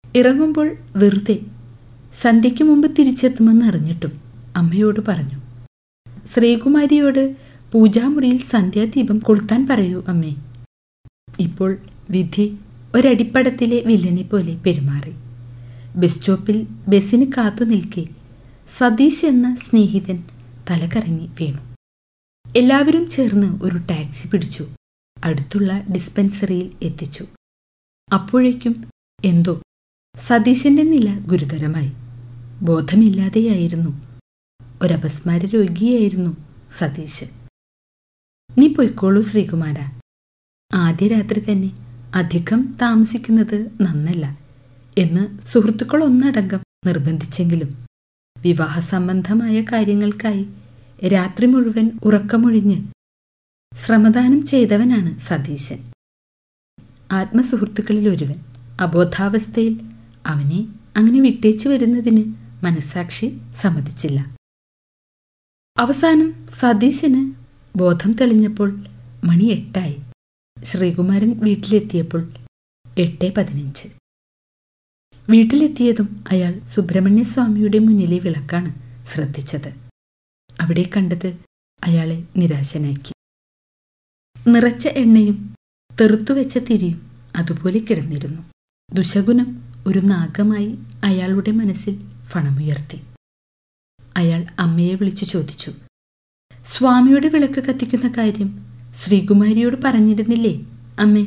ഇറങ്ങുമ്പോൾ വെറുതെ സന്ധ്യയ്ക്ക് മുമ്പ് തിരിച്ചെത്തുമെന്ന് അറിഞ്ഞിട്ടും അമ്മയോട് പറഞ്ഞു, ശ്രീകുമാരിയോട് പൂജാമുറിയിൽ സന്ധ്യാദീപം കൊളുത്താൻ പറയൂ അമ്മേ. ഇപ്പോൾ വിധി ഒരടിപ്പടത്തിലെ വില്ലനെ പോലെ പെരുമാറി. ബസ് സ്റ്റോപ്പിൽ ബസ്സിന് കാത്തു നിൽക്കെ സതീഷ് എന്ന സ്നേഹിതൻ തലകറങ്ങി വീണു. എല്ലാവരും ചേർന്ന് ഒരു ടാക്സി പിടിച്ചു അടുത്തുള്ള ഡിസ്പെൻസറിയിൽ എത്തിച്ചു. അപ്പോഴേക്കും എന്തോ സതീശന്റെ നില ഗുരുതരമായി. ബോധമില്ലാതെയായിരുന്നു. ഒരപസ്മാര രോഗിയായിരുന്നു സതീശ്. നീ പൊയ്ക്കോളൂ ശ്രീകുമാര. ആദ്യ രാത്രി തന്നെ അധികം താമസിക്കുന്നത് നന്നല്ല എന്ന് സുഹൃത്തുക്കൾ ഒന്നടങ്കം നിർബന്ധിച്ചെങ്കിലും വിവാഹ സംബന്ധമായ കാര്യങ്ങൾക്കായി രാത്രി മുഴുവൻ ഉറക്കമൊഴിഞ്ഞ് ശ്രമദാനം ചെയ്തവനാണ് സതീശൻ. ആത്മസുഹൃത്തുക്കളിൽ ഒരുവൻ. അബോധാവസ്ഥയിൽ അവനെ അങ്ങനെ വിട്ടേച്ചു വരുന്നതിന് മനസാക്ഷി സമ്മതിച്ചില്ല. അവസാനം സതീശന് ബോധം തെളിഞ്ഞപ്പോൾ മണി 8 ശ്രീകുമാരൻ വീട്ടിലെത്തിയപ്പോൾ 8:15. വീട്ടിലെത്തിയതും അയാൾ സുബ്രഹ്മണ്യസ്വാമിയുടെ മുന്നിലെ വിളക്കാണ് ശ്രദ്ധിച്ചത്. അവിടെ കണ്ടത് അയാളെ നിരാശനാക്കി. നിറച്ച എണ്ണയും തെറുത്തുവെച്ച തിരിയും അതുപോലെ കിടന്നിരുന്നു. ദുശകുനം ഒരു നാഗമായി അയാളുടെ മനസ്സിൽ ഫണമുയർത്തി. അയാൾ അമ്മയെ വിളിച്ചു ചോദിച്ചു, സ്വാമിയുടെ വിളക്ക് കത്തിക്കുന്ന കാര്യം ശ്രീകുമാരിയോട് പറഞ്ഞിരുന്നില്ലേ അമ്മേ?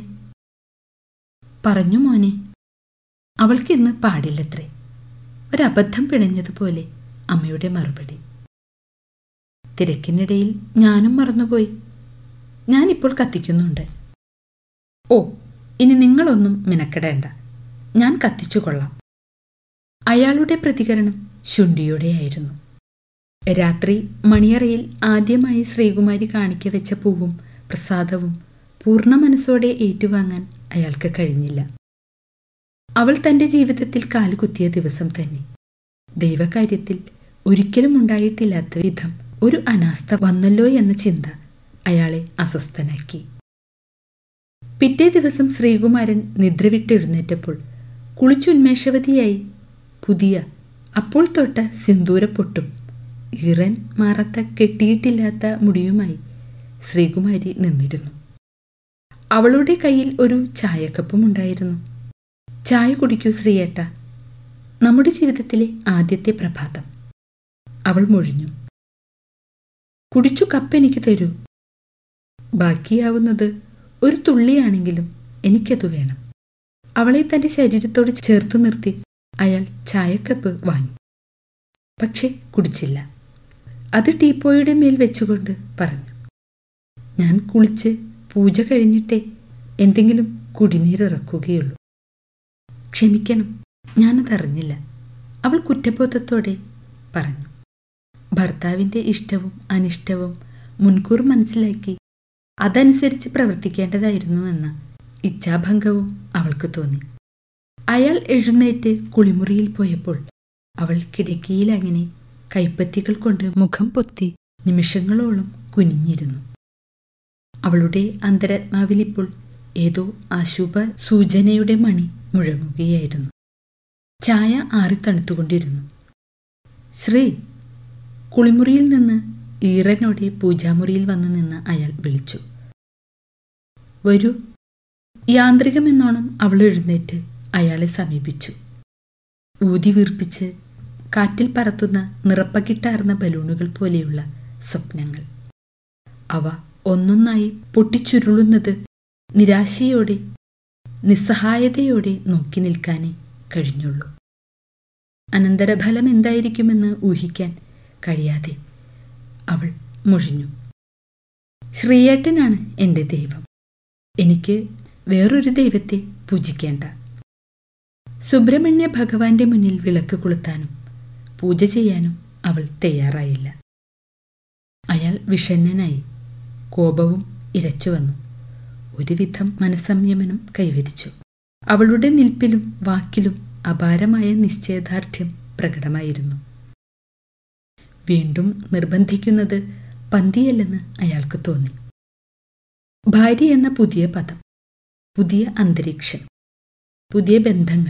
പറഞ്ഞു മോനെ. അവൾക്കിന്ന് പാടില്ലത്രേ. ഒരബദ്ധം പിണഞ്ഞതുപോലെ അമ്മയുടെ മറുപടി. തിരക്കിനിടയിൽ ഞാനും മറന്നുപോയി. ഞാനിപ്പോൾ കത്തിക്കുന്നുണ്ട്. ഓ, ഇനി നിങ്ങളൊന്നും മിനക്കെടേണ്ട, ഞാൻ കത്തിച്ചു കൊള്ളാം. അയാളുടെ പ്രതികരണം ശുണ്ഠിയോടെയായിരുന്നു. രാത്രി മണിയറയിൽ ആദ്യമായി ശ്രീകുമാരി കാണിക്ക വെച്ച പൂവും പ്രസാദവും പൂർണ്ണ മനസ്സോടെ ഏറ്റുവാങ്ങാൻ അയാൾക്ക് കഴിഞ്ഞില്ല. അവൾ തൻ്റെ ജീവിതത്തിൽ കാലുകുത്തിയ ദിവസം തന്നെ ദൈവകാര്യത്തിൽ ഒരിക്കലും ഉണ്ടായിട്ടില്ലാത്ത വിധം ഒരു അനാസ്ഥ വന്നല്ലോ എന്ന ചിന്ത അയാളെ അസ്വസ്ഥനാക്കി. പിറ്റേ ദിവസം ശ്രീകുമാരൻ നിദ്ര വിട്ടെഴുന്നേറ്റപ്പോൾ കുളിച്ചുന്മേഷവതിയായി പുതിയ അപ്പോൾ തൊട്ട സിന്ദൂരപ്പൊട്ടും ഈറൻ മാറത്ത കെട്ടിയിട്ടില്ലാത്ത മുടിയുമായി ശ്രീകുമാരി നിന്നിരുന്നു. അവളുടെ കയ്യിൽ ഒരു ചായക്കപ്പും ഉണ്ടായിരുന്നു. ചായ കുടിക്കൂ ശ്രീയേട്ട, നമ്മുടെ ജീവിതത്തിലെ ആദ്യത്തെ പ്രഭാതം. അവൾ മൊഴിഞ്ഞു. കുടിച്ചു കപ്പ് എനിക്ക് തരൂ. ബാക്കിയാവുന്നത് ഒരു തുള്ളിയാണെങ്കിലും എനിക്കത് വേണം. അവളെ തൻ്റെ ശരീരത്തോട് ചേർത്തു നിർത്തി അയാൾ ചായക്കപ്പ് വാങ്ങി. പക്ഷെ കുടിച്ചില്ല. അത് ടീപ്പോയുടെ മേൽ വെച്ചുകൊണ്ട് പറഞ്ഞു, ഞാൻ കുളിച്ച് പൂജ കഴിഞ്ഞിട്ടേ എന്തെങ്കിലും കുടിനീരിറക്കുകയുള്ളൂ. ക്ഷമിക്കണം, ഞാനതറിഞ്ഞില്ല. അവൾ കുറ്റബോധത്തോടെ പറഞ്ഞു. ഭർത്താവിൻ്റെ ഇഷ്ടവും അനിഷ്ടവും മുൻകൂർ മനസ്സിലാക്കി അതനുസരിച്ച് പ്രവർത്തിക്കേണ്ടതായിരുന്നുവെന്ന ഇച്ഛാഭംഗവും അവൾക്ക് തോന്നി. അയാൾ എഴുന്നേറ്റ് കുളിമുറിയിൽ പോയപ്പോൾ അവൾ കിടക്കിയിൽ അങ്ങനെ കൈപ്പത്തികൾ കൊണ്ട് മുഖം പൊത്തി നിമിഷങ്ങളോളം കുനിഞ്ഞിരുന്നു. അവളുടെ അന്തരാത്മാവിലിപ്പോൾ ഏതോ അശുഭ സൂചനയുടെ മണി മുഴങ്ങുകയായിരുന്നു. ചായ ആറിത്തണുത്തുകൊണ്ടിരുന്നു. ശ്രീ! കുളിമുറിയിൽ നിന്ന് ഈറനോടെ പൂജാമുറിയിൽ വന്നു നിന്ന് അയാൾ വിളിച്ചു. വരൂ. യാന്ത്രികമെന്നോണം അവൾ എഴുന്നേറ്റ് അയാളെ സമീപിച്ചു. ഊതി വീർപ്പിച്ച് കാറ്റിൽ പറത്തുന്ന നിറപ്പകിട്ടാർന്ന ബലൂണുകൾ പോലെയുള്ള സ്വപ്നങ്ങൾ. അവ ഒന്നൊന്നായി പൊട്ടിച്ചുരുളുന്നത് നിരാശയോടെ നിസ്സഹായതയോടെ നോക്കി നിൽക്കാനേ കഴിഞ്ഞുള്ളൂ. അനന്തരഫലം എന്തായിരിക്കുമെന്ന് ഊഹിക്കാൻ കഴിയാതെ അവൾ മൊഴിഞ്ഞു. ശ്രീയേട്ടനാണ് എൻ്റെ ദൈവം. എനിക്ക് വേറൊരു ദൈവത്തെ പൂജിക്കേണ്ട. സുബ്രഹ്മണ്യ ഭഗവാന്റെ മുന്നിൽ വിളക്ക് കൊളുത്താനും പൂജ ചെയ്യാനും അവൾ തയ്യാറായില്ല. അയാൾ വിഷണ്ണനായി. കോപവും ഇരച്ചു വന്നു. ഒരുവിധം മനസ്സംയമനം കൈവരിച്ചു. അവളുടെ നിൽപ്പിലും വാക്കിലും അപാരമായ നിശ്ചയദാർഢ്യം പ്രകടമായിരുന്നു. വീണ്ടും നിർബന്ധിക്കുന്നത് പന്തിയല്ലെന്ന് അയാൾക്ക് തോന്നി. ഭാര്യ എന്ന പുതിയ പദം, പുതിയ അന്തരീക്ഷം, പുതിയ ബന്ധങ്ങൾ,